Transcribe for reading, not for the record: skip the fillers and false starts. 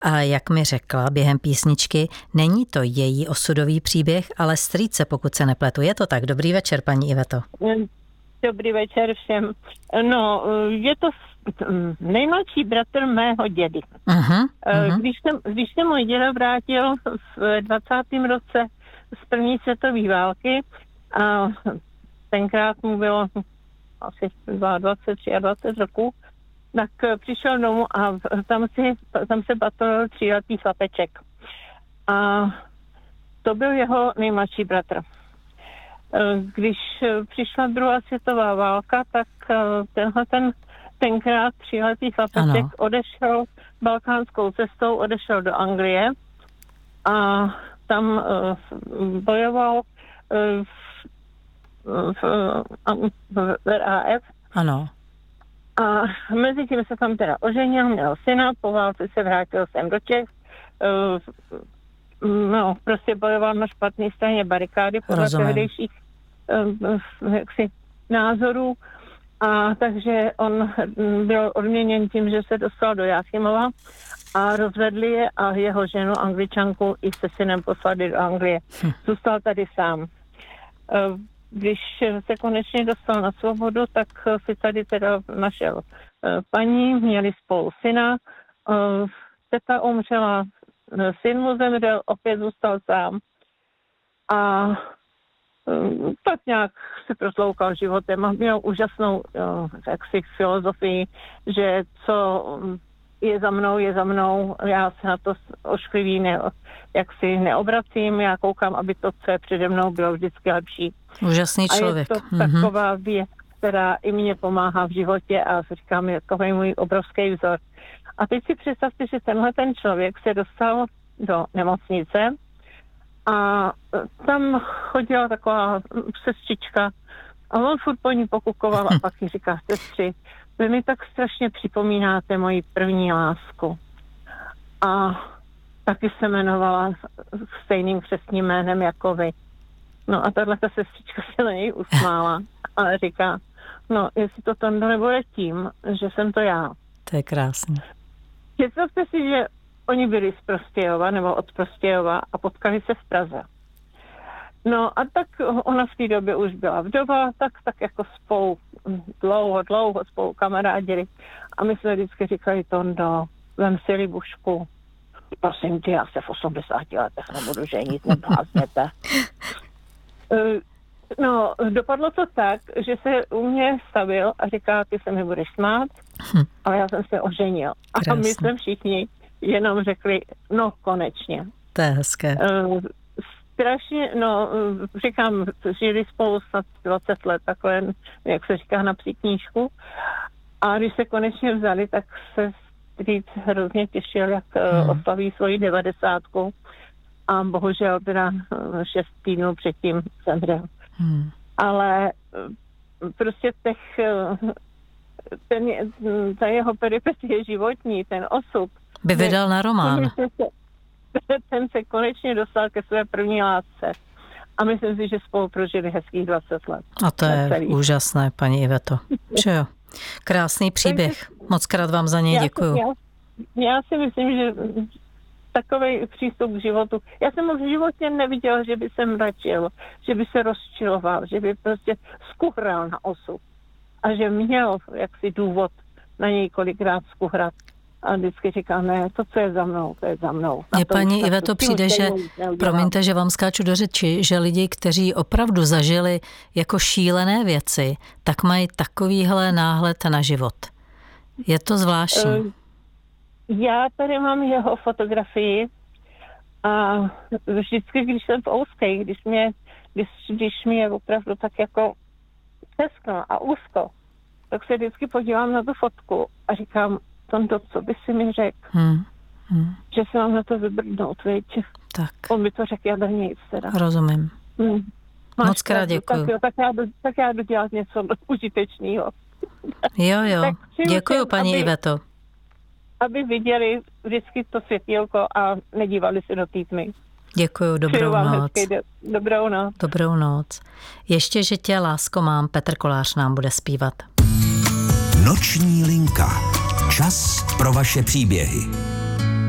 A jak mi řekla během písničky, není to její osudový příběh, ale strýce, pokud se nepletu. Je to tak? Dobrý večer, paní Iveto. Dobrý večer všem. No, je to nejmladší bratr mého dědy. Když se můj děda vrátil v 20. roce z první světové války a tenkrát mu bylo asi 22, 23 roků, tak přišel domů a tam se batolil 3letý chlapeček. A to byl jeho nejmladší bratr. Když přišla druhá světová válka, tak tenkrát 3letý chlapeček odešel balkánskou cestou, odešel do Anglie a tam bojoval v RAF. Ano. A mezi tím se tam teda oženil, měl syna, po válce se vrátil sem do Čech. Prostě bojoval na špatné straně barikády podle tehdejších názorů. A takže on byl odměněn tím, že se dostal do Jáchymova a rozvedli je a jeho ženu Angličanku i se synem poslali do Anglie. Zůstal tady sám. Když se konečně dostal na svobodu, tak si tady teda našel paní, měli spolu syna. Teta umřela, syn mu zemřel, opět zůstal sám. A tak nějak se protloukal životem a měl úžasnou filozofii, že co je za mnou, já se na to ošklivý jaksi neobracím, já koukám, aby to, co je přede mnou, bylo vždycky lepší. Úžasný člověk. A je to taková věc, která i mě pomáhá v životě a říkám, je takový můj obrovský vzor. A teď si představte, že ten člověk se dostal do nemocnice a tam chodila taková sestřička a on furt po ní pokukoval a pak jí říká, sestři, vy mi tak strašně připomínáte moji první lásku. A taky se jmenovala stejným křestním jménem jako vy. No a tato sestřička se na něj usmála, ale říká, no jestli to Tondo nebude tím, že jsem to já. To je krásné. Představte si, že oni byli z Prostějova nebo od Prostějova a potkali se v Praze. No a tak ona v té době už byla vdova, tak jako spolu dlouho spolu kamarádili. A my jsme vždycky říkali, Tondo, vem si libušku. Prosím tě, já se v 80 letech nebudu ženit, neblázněte. No, dopadlo to tak, že se u mě stavil a říká, ty se mi budeš smát, ale já jsem se oženil. A my jsme všichni jenom řekli, no konečně. To je hezké. Strašně, říkám, žili spolu snad 20 let, takhle, jak se říká, na psí knížku. A když se konečně vzali, tak se strýc hrozně těšil, jak oslaví svoji 90. A bohužel teda 6 týdnů předtím zemřel. Ale prostě ta jeho peripetie životní, ten osud, by vydal na román. Ten se konečně dostal ke své první lásce. A myslím si, že spolu prožili hezkých 20 let. A to je úžasné, paní Iveto. Že jo. Krásný příběh. Mockrát vám za něj děkuju. Já si myslím, že takový přístup k životu. Já jsem ho v životě neviděla, že by se mračil, že by se rozčiloval, že by prostě skuhral na osud. A že měl jaksi důvod na něj kolikrát skuhrat. A vždycky říká, ne, to, co je za mnou, to je za mnou. Mně, paní Iveto, přijde, že, promiňte, že vám skáču do řeči, že lidi, kteří opravdu zažili jako šílené věci, tak mají takovýhle náhled na život. Je to zvláštní. Já tady mám jeho fotografii a vždycky, když jsem v Ouskej, když mě je opravdu tak jako teskno a úzko, tak se vždycky podívám na tu fotku a říkám, Tondo, co by si mi řekl? Že se mám na to vybrdnout, viď? Tak. On by to řekl jadrnějc teda. Rozumím. Mockrát děkuju. Tak já jdu dělat něco užitečného. Jo. Děkuju, paní Iveto. Aby viděli vždycky to světýlko a nedívali se do té tmy. Děkuju, dobrou noc. Dobrou noc. Dobrou noc. Ještě, že tě, lásko, mám, Petr Kolář nám bude zpívat. Noční linka. Čas pro vaše příběhy.